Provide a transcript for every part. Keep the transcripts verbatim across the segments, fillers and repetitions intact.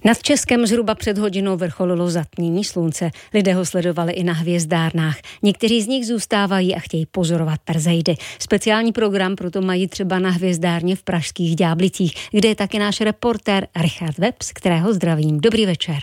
Nad Českem zhruba před hodinou vrcholilo zatmění slunce. Lidé ho sledovali i na hvězdárnách. Někteří z nich zůstávají a chtějí pozorovat Perseidy. Speciální program proto mají třeba na hvězdárně v pražských Ďáblicích, kde je taky náš reportér Richard Webs, kterého zdravím. Dobrý večer.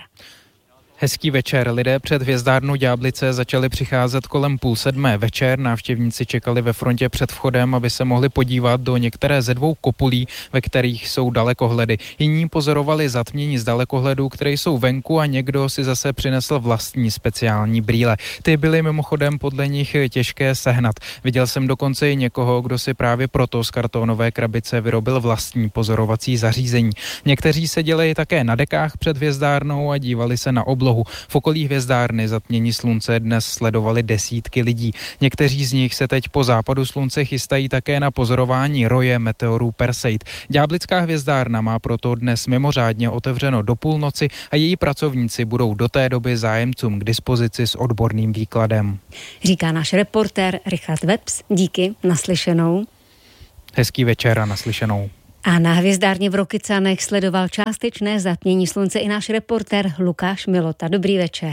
Hezký večer. Lidé před hvězdárnou Ďáblice začali přicházet kolem půl sedmé večer. Návštěvníci čekali ve frontě před vchodem, aby se mohli podívat do některé ze dvou kopulí, ve kterých jsou dalekohledy. Jiní pozorovali zatmění z dalekohledů, které jsou venku, a někdo si zase přinesl vlastní speciální brýle. Ty byly mimochodem podle nich těžké sehnat. Viděl jsem dokonce i někoho, kdo si právě proto z kartonové krabice vyrobil vlastní pozorovací zařízení. Někteří seděli také na dekách před hvězdárnou a dívali se na oblohu. V okolí hvězdárny zatmění slunce dnes sledovali desítky lidí. Někteří z nich se teď po západu slunce chystají také na pozorování roje meteorů Perseid. Ďáblická hvězdárna má proto dnes mimořádně otevřeno do půlnoci a její pracovníci budou do té doby zájemcům k dispozici s odborným výkladem. Říká náš reportér Richard Webs. Díky, naslyšenou. Hezký večer a naslyšenou. A na hvězdárně v Rokycanech sledoval částečné zatmění slunce i náš reportér Lukáš Milota. Dobrý večer.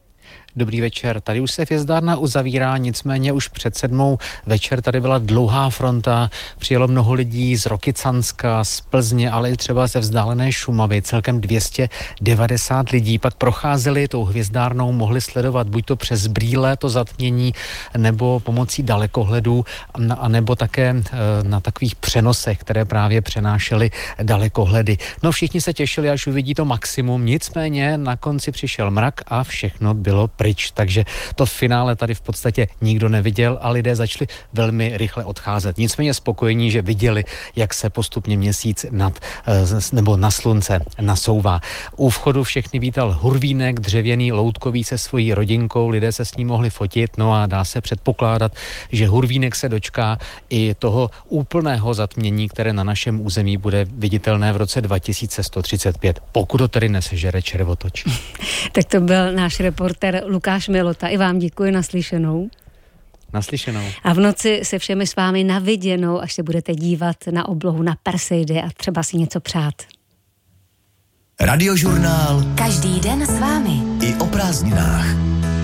Dobrý večer. Tady už se hvězdárna uzavírá, nicméně už před sedmou večer tady byla dlouhá fronta. Přijelo mnoho lidí z Rokycanska, z Plzně, ale i třeba ze vzdálené Šumavy. Celkem dvě stě devadesát lidí pak procházeli tou hvězdárnou, mohli sledovat buď to přes brýle to zatmění, nebo pomocí dalekohledů, a nebo také na takových přenosech, které právě přenášely dalekohledy. No, všichni se těšili, až uvidí to maximum, nicméně na konci přišel mrak a všechno bylo pryč, takže to finále tady v podstatě nikdo neviděl a lidé začali velmi rychle odcházet. Nicméně spokojení, že viděli, jak se postupně měsíc nad, nebo na slunce nasouvá. U vchodu všechny vítal Hurvínek, dřevěný, loutkový se svojí rodinkou, lidé se s ním mohli fotit, no a dá se předpokládat, že Hurvínek se dočká i toho úplného zatmění, které na našem území bude viditelné v roce dva tisíce sto třicet pět, pokud to tedy nesežere červotoč. Tak to byl náš reportér Lukáš Milota. I vám děkuji, naslyšenou. Naslyšenou. A v noci se všemi s vámi na viděnou, až se budete dívat na oblohu na Perseidy a třeba si něco přát. Radiožurnál. Každý den s vámi. I o prázdninách.